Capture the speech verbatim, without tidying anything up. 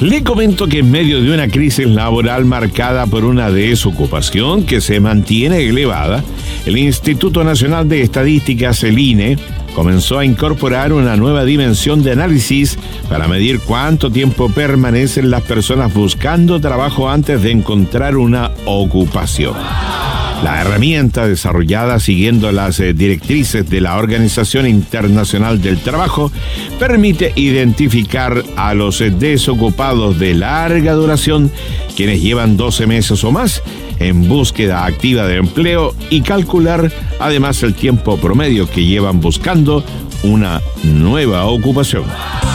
Le comento que en medio de una crisis laboral marcada por una desocupación que se mantiene elevada, el Instituto Nacional de Estadísticas, el I N E, comenzó a incorporar una nueva dimensión de análisis para medir cuánto tiempo permanecen las personas buscando trabajo antes de encontrar una ocupación. La herramienta, desarrollada siguiendo las directrices de la Organización Internacional del Trabajo, permite identificar a los desocupados de larga duración, quienes llevan doce meses o más en búsqueda activa de empleo, y calcular además el tiempo promedio que llevan buscando una nueva ocupación.